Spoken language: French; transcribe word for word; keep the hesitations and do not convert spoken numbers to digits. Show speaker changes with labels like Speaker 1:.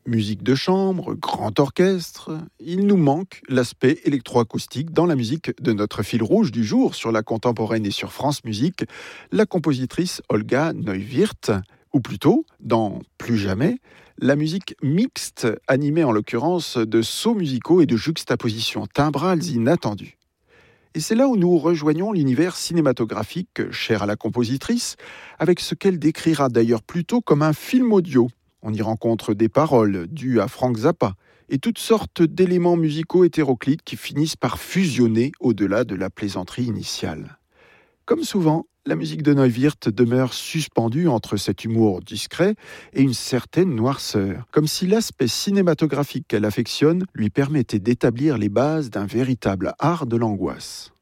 Speaker 1: Musique de chambre, grand orchestre, il nous manque l'aspect électroacoustique dans la musique de notre fil rouge du jour sur la contemporaine et sur France Musique, la compositrice Olga Neuwirth, ou plutôt, dans Plus jamais, la musique mixte, animée en l'occurrence de sauts musicaux et de juxtapositions timbrales inattendues. Et c'est là où nous rejoignons l'univers cinématographique cher à la compositrice, avec ce qu'elle décrira d'ailleurs plutôt comme un film audio. On y rencontre des paroles dues à Frank Zappa et toutes sortes d'éléments musicaux hétéroclites qui finissent par fusionner au-delà de la plaisanterie initiale. Comme souvent, la musique de Neuwirth demeure suspendue entre cet humour discret et une certaine noirceur, comme si l'aspect cinématographique qu'elle affectionne lui permettait d'établir les bases d'un véritable art de l'angoisse.